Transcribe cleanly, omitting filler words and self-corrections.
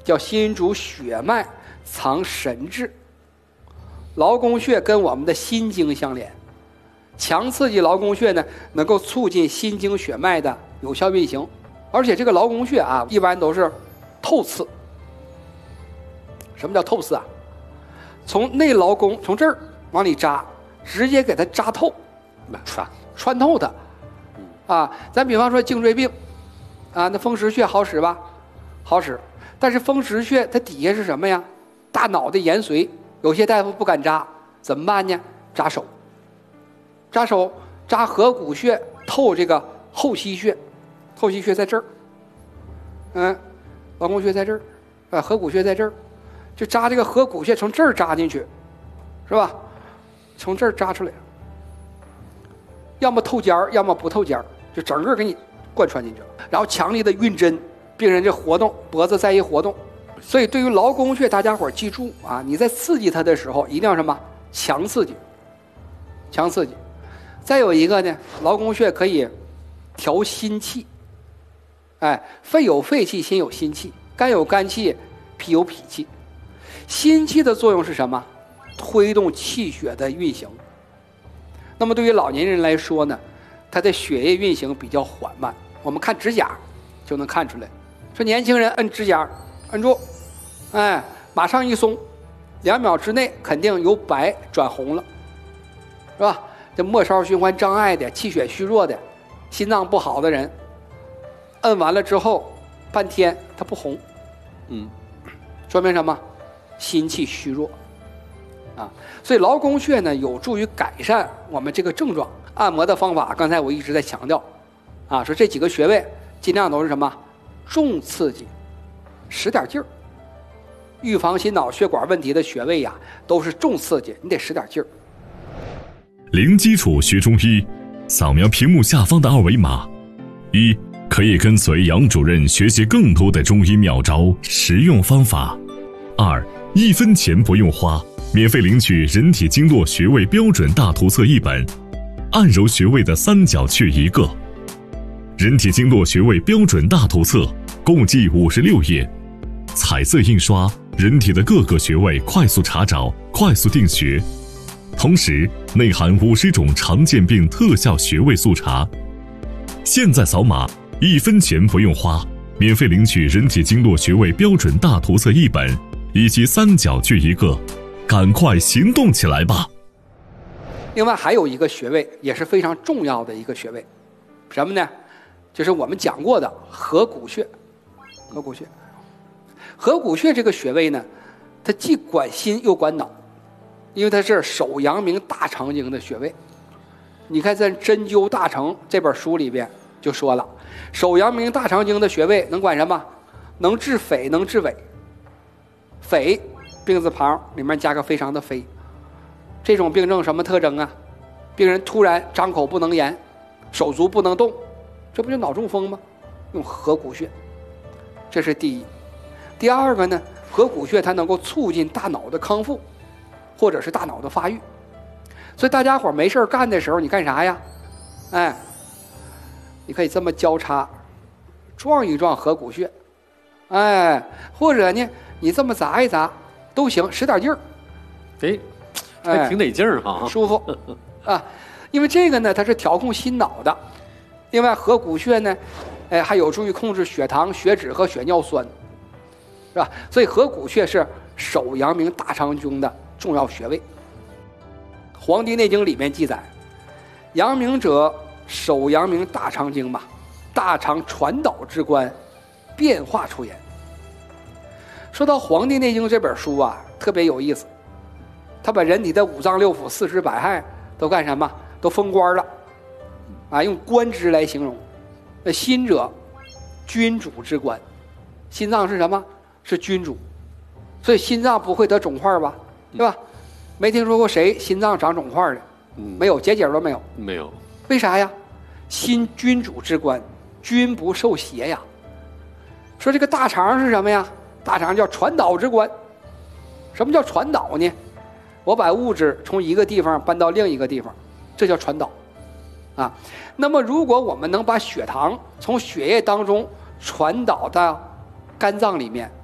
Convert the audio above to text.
叫心主血脉，藏神志。劳宫穴跟我们的心经相连，强刺激劳宫穴呢，能够促进心经血脉的有效运行。而且这个劳宫穴啊，一般都是透刺。什么叫透刺啊？从内劳宫从这儿往里扎，直接给它扎透，穿透它。啊，咱比方说颈椎病，啊，那风池穴好使吧？好使。但是风池穴它底下是什么呀？大脑的延髓，有些大夫不敢扎，怎么办呢？扎手，扎合谷穴，透这个后溪穴，后溪穴在这儿，劳宫穴在这儿，合谷穴在这儿，就扎这个合谷穴，从这儿扎进去，是吧？从这儿扎出来，要么透尖儿，要么不透尖儿，就整个给你贯穿进去了。然后强力的运针，病人这活动脖子再一活动，所以对于劳宫穴，大家伙记住啊，你在刺激它的时候，一定要什么？强刺激，强刺激。再有一个呢，劳宫穴可以调心气。肺有肺气，心有心气，肝有肝气，脾有脾气。心气的作用是什么？推动气血的运行。那么对于老年人来说呢，他的血液运行比较缓慢，我们看指甲就能看出来。说年轻人摁指甲，摁住，马上一松，2秒之内肯定由白转红了，是吧？这末梢循环障碍的、气血虚弱的、心脏不好的人，摁完了之后半天它不红，说明什么？心气虚弱啊。所以劳宫穴呢，有助于改善我们这个症状。按摩的方法，刚才我一直在强调啊，说这几个穴位尽量都是什么？重刺激，使点劲儿。预防心脑血管问题的穴位呀，都是重刺激，你得使点劲儿。 零基础学中医，扫描屏幕下方的2维码。1. 可以跟随杨主任学习更多的中医妙招、实用方法。2. 1分钱不用花，免费领取人体经络穴位标准大图册1本，按揉穴位的3角穴1个。人体经络穴位标准大图册共计56页，彩色印刷，人体的各个穴位快速查找、快速定穴，同时内含50种常见病特效穴位速查。现在扫码，1分钱不用花，免费领取人体经络穴位标准大图册1本以及3角穴1个，赶快行动起来吧！ 另外还有一个穴位也是非常重要的一个穴位，什么呢？就是我们讲过的合谷穴。合谷穴这个穴位呢，它既管心又管脑，因为它是手阳明大肠经的穴位。你看在《针灸大成》这本书里边就说了，手阳明大肠经的穴位能管什么？能治痱，能治痿。痱，病字旁里面加个非常的非。这种病症什么特征啊？病人突然张口不能言，手足不能动，这不就脑中风吗？用合谷穴，这是第一。第二个呢，合谷穴它能够促进大脑的康复，或者是大脑的发育。所以大家伙没事干的时候，你干啥呀？你可以这么交叉撞一撞合谷穴，或者呢，你这么砸一砸都行，使点劲儿。 还挺得劲儿哈， 舒服啊。因为这个呢，它是调控心脑的。另外，合谷穴呢，还有助于控制血糖、血脂和血尿酸，是吧？所以合谷穴是手阳明大肠经的重要穴位。《黄帝内经》里面记载，阳明者，手阳明大肠经嘛，大肠传导之官，变化出言。说到《黄帝内经》这本书啊，特别有意思。他把人体的5脏6腑、40百骸都干什么？都封官了，用官职来形容。那心者，君主之官，心脏是什么？是君主，所以心脏不会得肿块吧？对吧？没听说过谁心脏长肿块的，没有，节都没有。 没有， 为啥呀？心君主之官，君不受邪呀。说这个大肠是什么呀？大肠叫传导之官。什么叫传导呢？我把物质从一个地方搬到另一个地方，这叫传导啊。那么如果我们能把血糖从血液当中传导到肝脏里面，